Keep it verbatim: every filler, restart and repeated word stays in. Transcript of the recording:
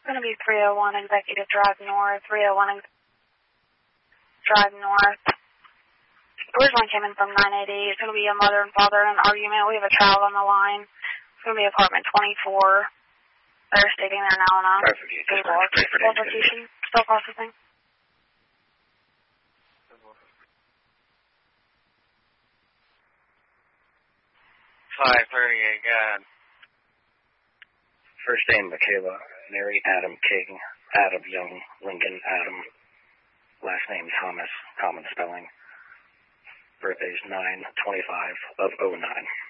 going to be three oh one Executive Drive North, three oh one Drive North. Originally came in from nine eighty. It's going to be a mother and father in an argument. We have a child on the line. It's going to be apartment twenty-four. They're stating they're now in a consultation. Still processing. five thirty-eight, God. First name, Michaela, Mary, Adam, King, Adam, Young, Lincoln, Adam. Last name, Thomas, common spelling. Birthday's nine twenty-five of oh nine.